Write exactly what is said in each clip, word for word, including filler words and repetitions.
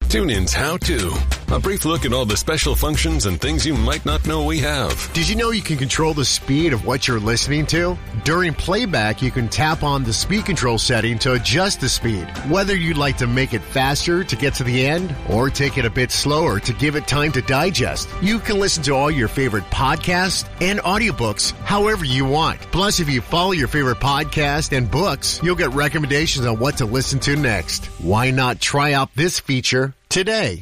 TuneIn's How To. A brief look at all the special functions and things you might not know we have. Did you know you can control the speed of what you're listening to? During playback, you can tap on the speed control setting to adjust the speed. Whether you'd like to make it faster to get to the end or take it a bit slower to give it time to digest, you can listen to all your favorite podcasts and audiobooks however you want. Plus, if you follow your favorite podcast and books, you'll get recommendations on what to listen to next. Why not try out this feature today?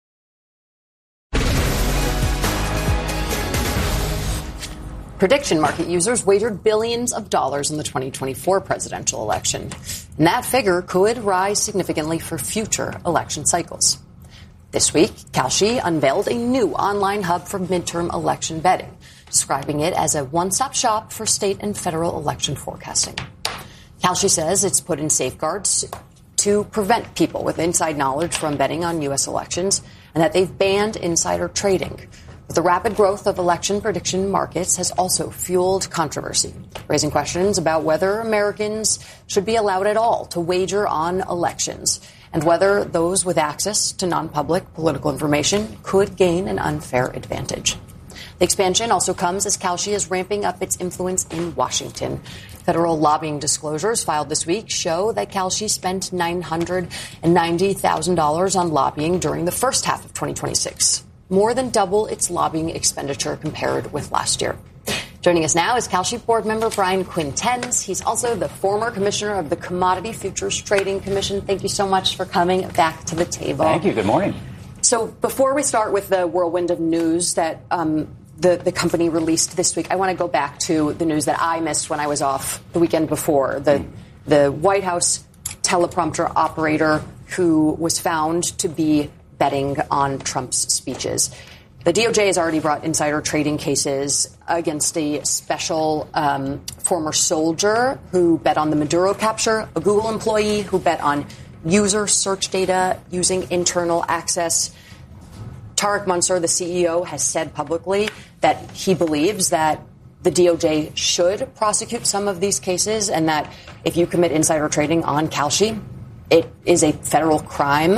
Prediction market users wagered billions of dollars in the twenty twenty-four presidential election, and that figure could rise significantly for future election cycles. This week, Kalshi unveiled a new online hub for midterm election betting, describing it as a one-stop shop for state and federal election forecasting. Kalshi says it's put in safeguards to prevent people with inside knowledge from betting on U S elections, and that they've banned insider trading. But the rapid growth of election prediction markets has also fueled controversy, raising questions about whether Americans should be allowed at all to wager on elections, and whether those with access to non-public political information could gain an unfair advantage. The expansion also comes as Kalshi is ramping up its influence in Washington. Federal lobbying disclosures filed this week show that Kalshi spent nine hundred ninety thousand dollars on lobbying during the first half of twenty twenty-six, more than double its lobbying expenditure compared with last year. Joining us now is Kalshi board member Brian Quintenz. He's also the former commissioner of the Commodity Futures Trading Commission. Thank you so much for coming back to the table. Thank you. Good morning. So before we start with the whirlwind of news that um, the, the company released this week, I want to go back to the news that I missed when I was off the weekend before. The, the White House teleprompter operator who was found to be betting on Trump's speeches. The D O J has already brought insider trading cases against a special um, former soldier who bet on the Maduro capture, a Google employee who bet on user search data using internal access. Tarek Mansour, the C E O, has said publicly that he believes that the D O J should prosecute some of these cases, and that if you commit insider trading on Kalshi, it is a federal crime.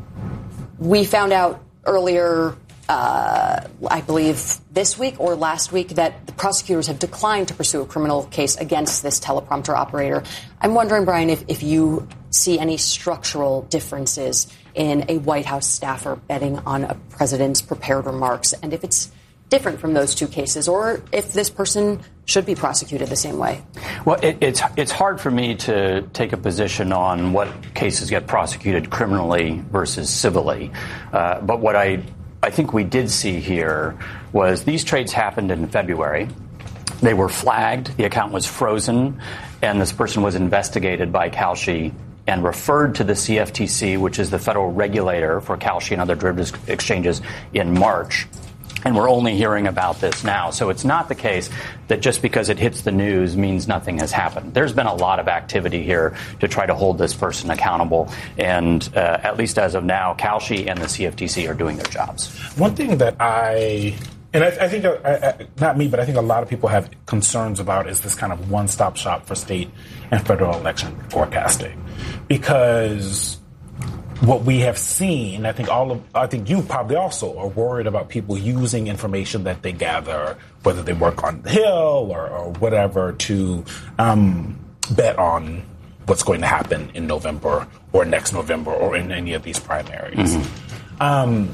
We found out earlier, uh, I believe this week or last week, that the prosecutors have declined to pursue a criminal case against this teleprompter operator. I'm wondering, Brian, if, if you see any structural differences in a White House staffer betting on a president's prepared remarks, and if it's different from those two cases, or if this person should be prosecuted the same way. Well, it, it's it's hard for me to take a position on what cases get prosecuted criminally versus civilly. Uh, but what I I think we did see here was these trades happened in February. They were flagged. The account was frozen, and this person was investigated by Kalshi and referred to the C F T C, which is the federal regulator for Kalshi and other derivatives exchanges, in March. And we're only hearing about this now. So it's not the case that just because it hits the news means nothing has happened. There's been a lot of activity here to try to hold this person accountable. And uh, at least as of now, Kalshi and the C F T C are doing their jobs. One thing that I, and I, I think, uh, I, not me, but I think a lot of people have concerns about is this kind of one-stop shop for state and federal election forecasting. Because what we have seen, I think all of, I think you probably also are worried about people using information that they gather, whether they work on the Hill or, or whatever, to um, bet on what's going to happen in November or next November or in any of these primaries. Mm-hmm. Um,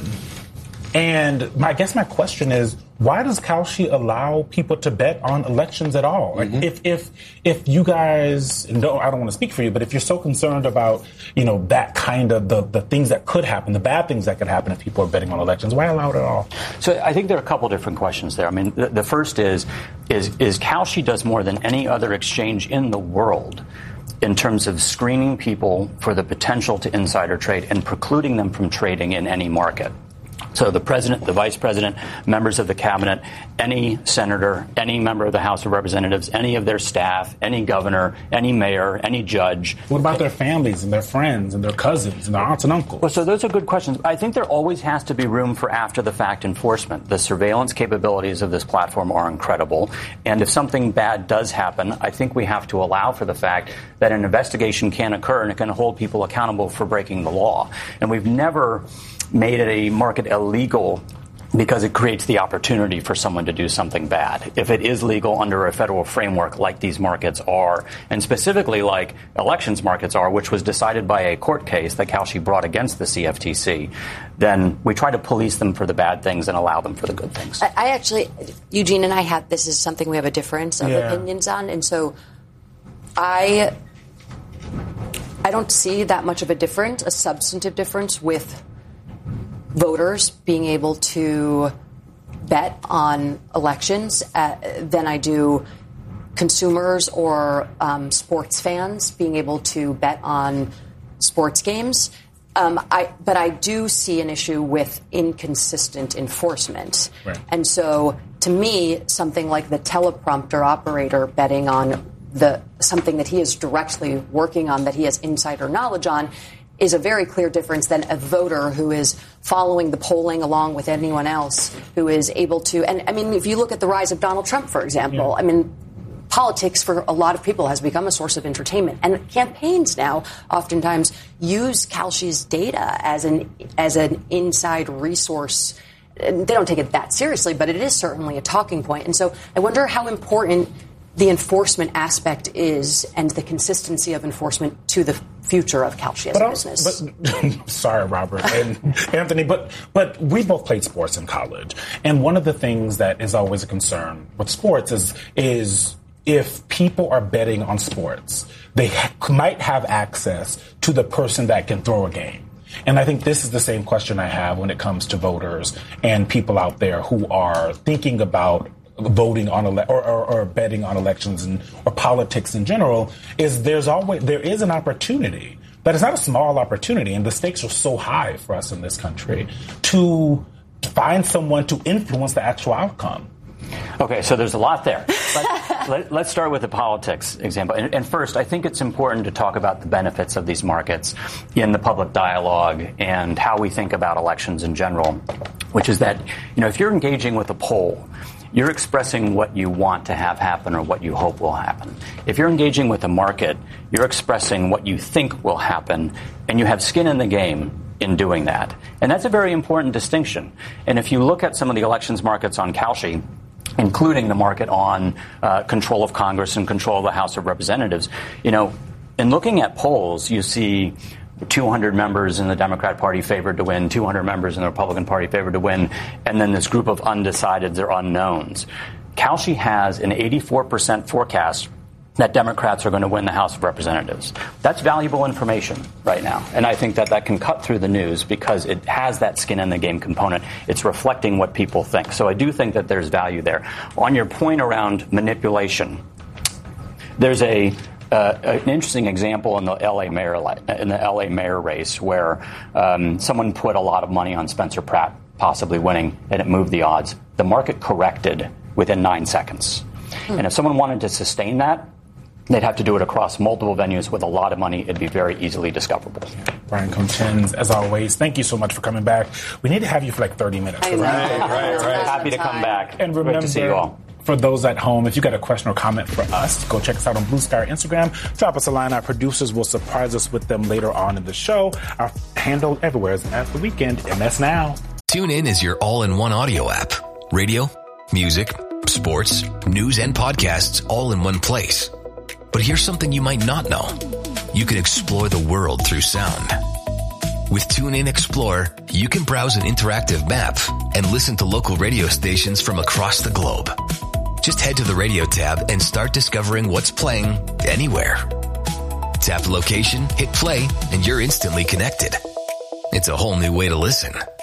and my, I guess my question is, why does Kalshi allow people to bet on elections at all? Like, mm-hmm. if if if you guys, no, I don't want to speak for you, but if you're so concerned about, you know, that kind of the, the things that could happen, the bad things that could happen if people are betting on elections, why allow it at all? So I think there are a couple different questions there. I mean, the, the first is, is, is Kalshi does more than any other exchange in the world in terms of screening people for the potential to insider trade and precluding them from trading in any market. So the president, the vice president, members of the cabinet, any senator, any member of the House of Representatives, any of their staff, any governor, any mayor, any judge. What about their families and their friends and their cousins and their aunts and uncles? Well, so those are good questions. I think there always has to be room for after-the-fact enforcement. The surveillance capabilities of this platform are incredible. And if something bad does happen, I think we have to allow for the fact that an investigation can occur and it can hold people accountable for breaking the law. And we've never made a market illegal because it creates the opportunity for someone to do something bad. If it is legal under a federal framework like these markets are, and specifically like elections markets are, which was decided by a court case that Kalshi brought against the C F T C, then we try to police them for the bad things and allow them for the good things. I, I actually, Eugene and I have, this is something we have a difference of yeah. opinions on, and so I, I don't see that much of a difference, a substantive difference with voters being able to bet on elections uh, than I do consumers or um, sports fans being able to bet on sports games. Um, I, but I do see an issue with inconsistent enforcement. Right. And so, to me, something like the teleprompter operator betting on the something that he is directly working on, that he has insider knowledge on, is a very clear difference than a voter who is following the polling along with anyone else who is able to. And I mean, if you look at the rise of Donald Trump, for example, yeah. I mean, politics for a lot of people has become a source of entertainment. And campaigns now oftentimes use Kalshi's data as an as an inside resource. And they don't take it that seriously, but it is certainly a talking point. And so I wonder how important the enforcement aspect is and the consistency of enforcement to the future of Kalshi as but a business. But, sorry, Robert and Anthony, but but we both played sports in college. And one of the things that is always a concern with sports is is if people are betting on sports, they ha- might have access to the person that can throw a game. And I think this is the same question I have when it comes to voters and people out there who are thinking about voting on ele- or, or, or betting on elections and or politics in general. Is there's always there is an opportunity, but it's not a small opportunity, and the stakes are so high for us in this country to find someone to influence the actual outcome. Okay, so there's a lot there. But let, let's start with the politics example. And, and first, I think it's important to talk about the benefits of these markets in the public dialogue and how we think about elections in general, which is that, you know, if you're engaging with a poll, you're expressing what you want to have happen or what you hope will happen. If you're engaging with a market, you're expressing what you think will happen, and you have skin in the game in doing that. And that's a very important distinction. And if you look at some of the elections markets on Kalshi, including the market on uh, control of Congress and control of the House of Representatives, you know, in looking at polls, you see two hundred members in the Democrat Party favored to win, two hundred members in the Republican Party favored to win, and then this group of undecideds or unknowns. Kalshi has an eighty-four percent forecast that Democrats are going to win the House of Representatives. That's valuable information right now. And I think that that can cut through the news because it has that skin in the game component. It's reflecting what people think. So I do think that there's value there. On your point around manipulation, there's a Uh, an interesting example in the L A mayor in the L A mayor race where um, someone put a lot of money on Spencer Pratt possibly winning, and it moved the odds. The market corrected within nine seconds. Hmm. And if someone wanted to sustain that, they'd have to do it across multiple venues with a lot of money. It'd be very easily discoverable. Brian Contins, as always, thank you so much for coming back. We need to have you for like thirty minutes. I know. Right, right, right. Happy to come back. And remember, great to see you all. For those at home, if you got a question or comment for us, go check us out on Blue Sky or Instagram. Drop us a line. Our producers will surprise us with them later on in the show. Our handle everywhere is at The Weekend, M S Now. TuneIn is your all-in-one audio app. Radio, music, sports, news, and podcasts all in one place. But here's something you might not know. You can explore the world through sound. With TuneIn Explorer, you can browse an interactive map and listen to local radio stations from across the globe. Just head to the radio tab and start discovering what's playing anywhere. Tap location, hit play, and you're instantly connected. It's a whole new way to listen.